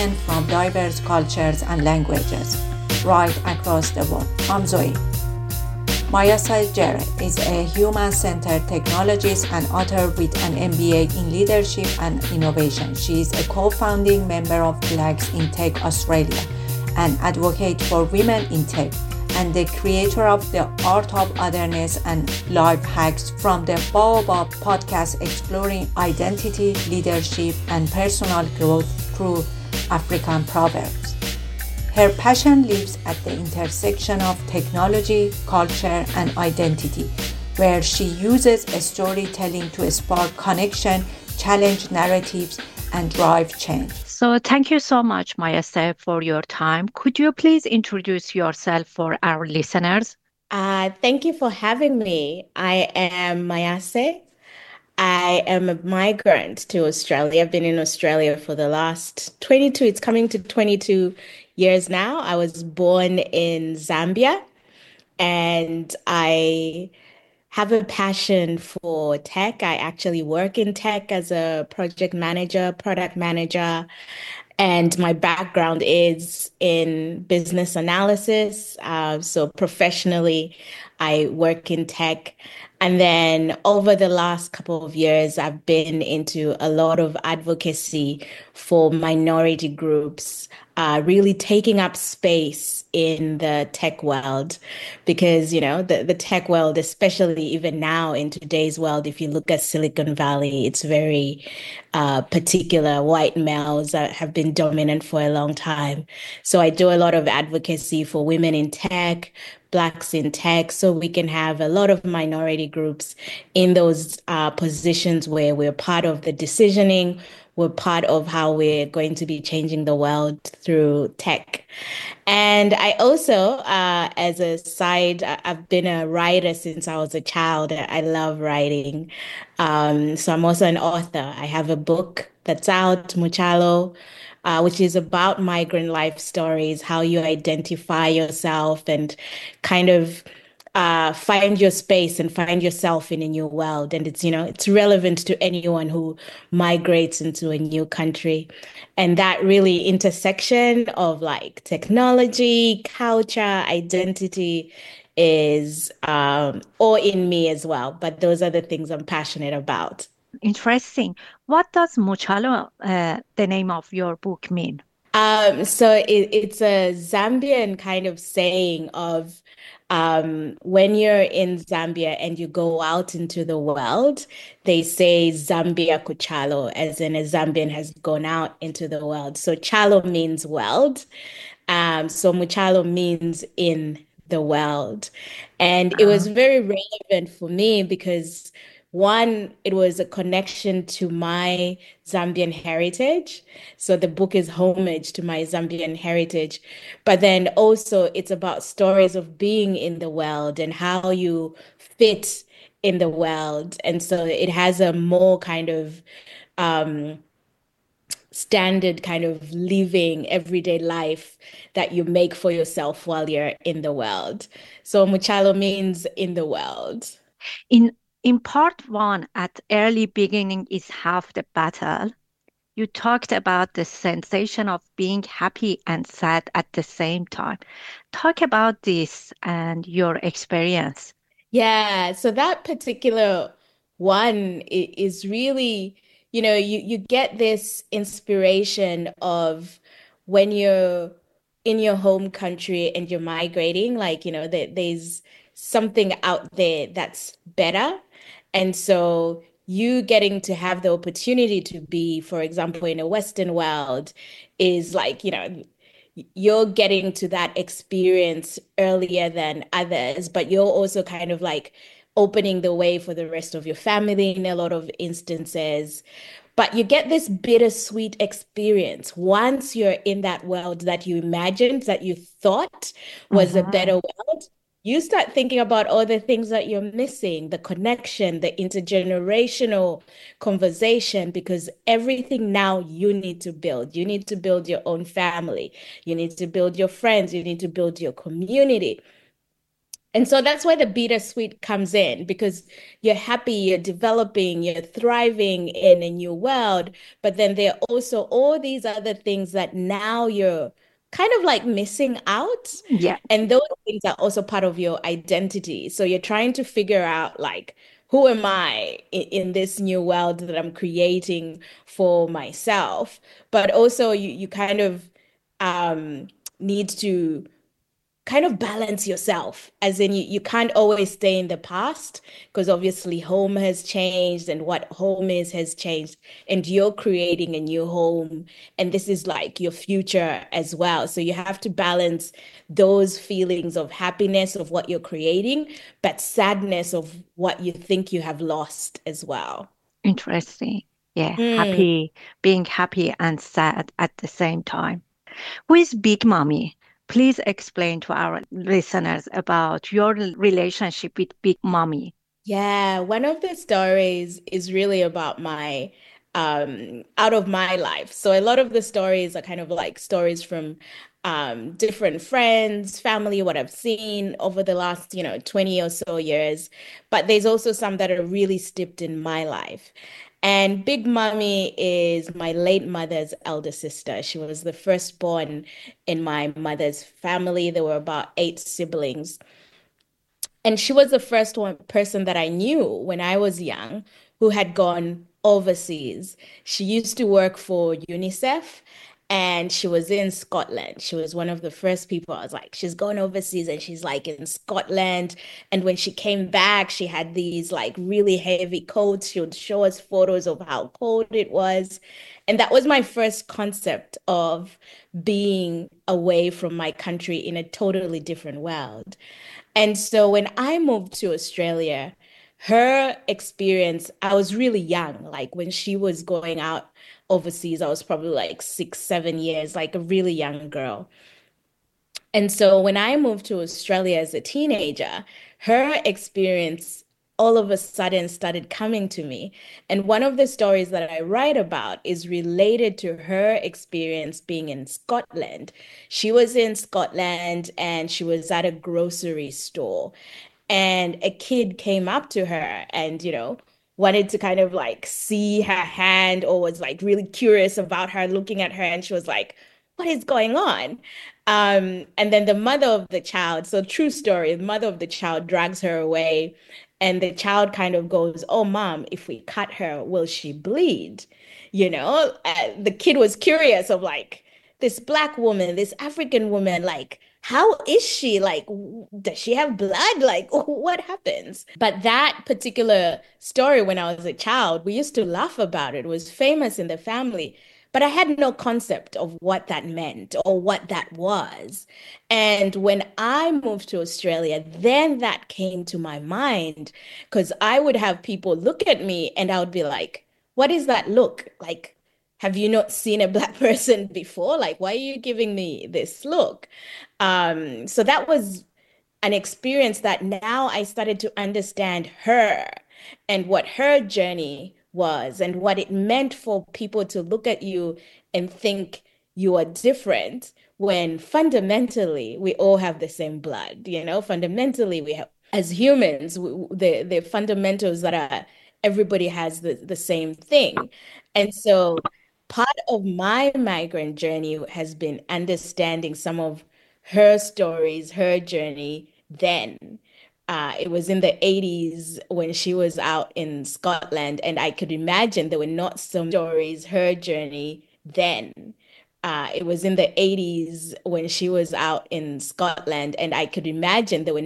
from diverse cultures and languages right across the world. I'm Zoe. Maya Sajere is a human-centered technologist and author with an MBA in leadership and innovation. She is a co-founding member of Blacks in Tech Australia, an advocate for women in tech, and the creator of the Art of Otherness and Life Hacks from the Baobab podcast, exploring identity, leadership, and personal growth through African proverbs. Her passion lives at the intersection of technology, culture, and identity, where she uses storytelling to spark connection, challenge narratives, and drive change. So thank you so much, Mayase, for your time. Could you please introduce yourself for our listeners? Thank you for having me. I am Mayase. I am a migrant to Australia. I've been in Australia for the last 22, it's coming to 22 years now. I was born in Zambia and I have a passion for tech. I actually work in tech as a project manager, product manager, and my background is in business analysis. So professionally, I work in tech. And then over the last couple of years, I've been into a lot of advocacy for minority groups, really taking up space in the tech world. Because, the tech world, especially even now in today's world, if you look at Silicon Valley, it's very particular white males that have been dominant for a long time. So I do a lot of advocacy for women in tech, Blacks in tech, so we can have a lot of minority groups in those positions where we're part of the decisioning, we're part of how we're going to be changing the world through tech. And I also, as a side, I've been a writer since I was a child. I love writing. So I'm also an author. I have a book that's out, Muchalo, which is about migrant life stories, how you identify yourself and kind of find your space and find yourself in a new world. And it's relevant to anyone who migrates into a new country. And that really intersection of like technology, culture, identity is all in me as well. But those are the things I'm passionate about. Interesting. What does Muchalo, the name of your book, mean? It's a Zambian kind of saying of when you're in Zambia and you go out into the world, they say Zambia Kuchalo, as in a Zambian has gone out into the world. So Chalo means world. So Muchalo means in the world. And it was very relevant for me because one, it was a connection to my Zambian heritage. So the book is homage to my Zambian heritage. But then also it's about stories of being in the world and how you fit in the world. And so it has a more kind of standard kind of living everyday life that you make for yourself while you're in the world. So Muchalo means in the world. In in part one, at early beginning is half the battle. You talked about the sensation of being happy and sad at the same time. Talk about this and your experience. Yeah, so that particular one is really, you get this inspiration of when you're in your home country and you're migrating, like, there's something out there that's better. And so you getting to have the opportunity to be, for example, in a Western world is like, you're getting to that experience earlier than others, but you're also kind of like opening the way for the rest of your family in a lot of instances. But you get this bittersweet experience once you're in that world that you imagined, that you thought was a better Mhm. world. You start thinking about all the things that you're missing, the connection, the intergenerational conversation, because everything now you need to build. You need to build your own family. You need to build your friends. You need to build your community. And so that's why the bittersweet comes in because you're happy, you're developing, you're thriving in a new world. But then there are also all these other things that now you're kind of like missing out. Yeah, And those things are also part of your identity. So you're trying to figure out like, who am I in this new world that I'm creating for myself? But also you kind of um, need to kind of balance yourself, as in you can't always stay in the past because obviously home has changed and what home is has changed and you're creating a new home and this is like your future as well. So you have to balance those feelings of happiness of what you're creating, but sadness of what you think you have lost as well. interesting. Yeah, Mm. happy, being happy and sad at the same time. Who is Big Mommy? Please explain to our listeners about your relationship with Big Mommy. Yeah, one of the stories is really about my out of my life. So a lot of the stories are kind of like stories from different friends, family, what I've seen over the last, 20 or so years. But there's also some that are really steeped in my life. And Big Mommy is my late mother's elder sister. She was the firstborn in my mother's family. There were about 8 siblings. And she was the first one person that I knew when I was young who had gone overseas. She used to work for UNICEF and she was in Scotland. She was one of the first people. I was like, she's gone overseas and she's like in Scotland. And when she came back, she had these like really heavy coats. She would show us photos of how cold it was. And that was my first concept of being away from my country in a totally different world. And so when I moved to Australia, her experience, I was really young. Like when she was going out overseas, I was probably like 6, 7 years, like a really young girl. And so when I moved to Australia as a teenager, her experience all of a sudden started coming to me. And one of the stories that I write about is related to her experience being in Scotland. She was in Scotland and she was at a grocery store. And a kid came up to her and, wanted to kind of like see her hand or was like really curious about her, looking at her. And she was like, what is going on? And then the mother of the child, so true story, the mother of the child drags her away, and the child kind of goes, "Oh, mom, if we cut her, will she bleed?" The kid was curious of like this black woman, this African woman, like, how is she? Like, does she have blood? Like, what happens? But that particular story, when I was a child, we used to laugh about it. It was famous in the family. But I had no concept of what that meant or what that was. And when I moved to Australia, then that came to my mind because I would have people look at me and I would be like, what is that look? Like, have you not seen a black person before? Like, why are you giving me this look? So that was an experience that now I started to understand her and what her journey was and what it meant for people to look at you and think you are different when fundamentally we all have the same blood, fundamentally we have as humans the fundamentals that are everybody has the same thing. And so part of my migrant journey has been understanding some of her stories, her journey then. It was in the 80s when she was out in Scotland, and I could imagine there were not some stories, her journey then. It was in the 80s when she was out in Scotland, and I could imagine there were